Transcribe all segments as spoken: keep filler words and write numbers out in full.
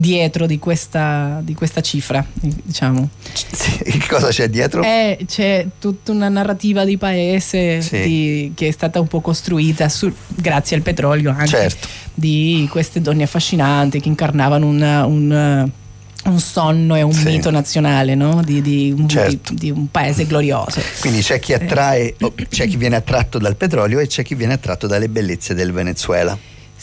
dietro di questa, di questa cifra, diciamo. Sì, che cosa c'è dietro? Eh, c'è tutta una narrativa di paese, sì. di, che è stata un po' costruita su, grazie al petrolio anche, certo. di queste donne affascinanti che incarnavano una, un, un sonno e un sì. mito nazionale, no? di, di, un, certo. di, di un paese glorioso. Quindi c'è chi attrae, oh, c'è chi viene attratto dal petrolio e c'è chi viene attratto dalle bellezze del Venezuela.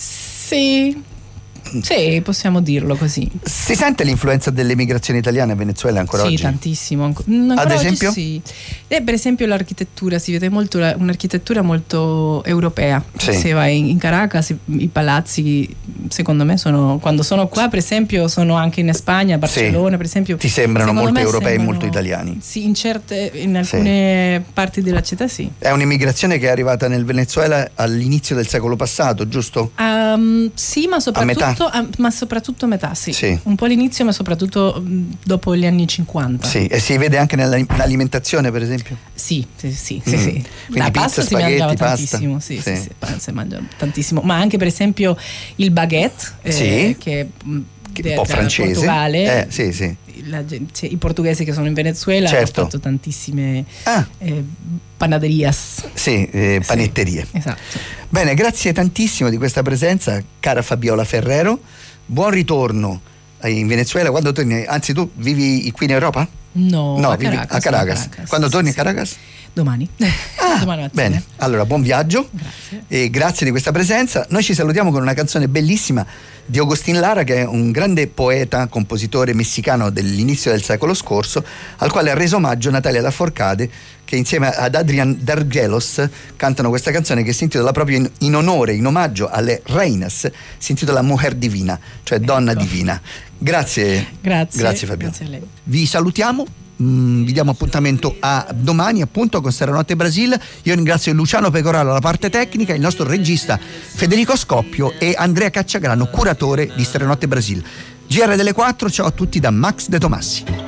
Sì. Sì, possiamo dirlo così. Si sente l'influenza dell'emigrazione italiana in Venezuela ancora sì, oggi? Sì, tantissimo. Anco, ancora Ad oggi esempio? Sì. Eh, per esempio l'architettura, si vede molto la, un'architettura molto europea. Sì. Se vai in, in Caracas, i, i palazzi, secondo me, sono, quando sono qua, per esempio, sono anche in Spagna, a Barcellona, sì. per esempio. Ti sembrano molto europei, sembrano, molto italiani? Sì, in certe, in alcune sì. parti della città sì. È un'immigrazione che è arrivata nel Venezuela all'inizio del secolo passato, giusto? Um, sì, ma soprattutto a metà. A, ma soprattutto a metà, sì. sì. Un po' all'inizio, ma soprattutto dopo gli anni cinquanta. Sì, e si vede anche nell'alimentazione, per esempio? Sì, sì, sì. Mm. sì, sì. Quindi la pizza, pasta spaghetti, si mangiava pasta. tantissimo, sì, sì. sì, sì, sì, si mangia tantissimo. Ma anche per esempio il baguette, eh, sì. che, che un po' francese. Portogallo. Eh, sì, sì. La, cioè, i portoghesi che sono in Venezuela certo. hanno fatto tantissime ah. eh, panaderias. Sì, eh, panetterie. Sì, esatto. Bene, grazie tantissimo di questa presenza, cara Fabiola Ferrero. Buon ritorno in Venezuela. Quando torni, anzi tu vivi qui in Europa? No, no a vivi Caracas. a Caracas. Caracas Quando sì, torni sì. a Caracas? Domani. Ah, Domani mattina. Bene, allora buon viaggio. Grazie. E grazie di questa presenza. Noi ci salutiamo con una canzone bellissima di Agustín Lara, che è un grande poeta, compositore messicano dell'inizio del secolo scorso, al quale ha reso omaggio Natalia Lafourcade, che insieme ad Adrián Dargelos cantano questa canzone che si intitola proprio in, in onore, in omaggio alle reinas, si intitola Mujer Divina, cioè donna ecco. divina. Grazie. Grazie. Grazie Fabiola. Grazie a lei. Vi salutiamo. Mm, vi diamo appuntamento a domani appunto con Serenotte Brasil. Io ringrazio Luciano Pecoraro alla parte tecnica, il nostro regista Federico Scoppio e Andrea Cacciagrano, curatore di Serenotte Brasil. G R delle quattro, ciao a tutti da Max De Tomassi.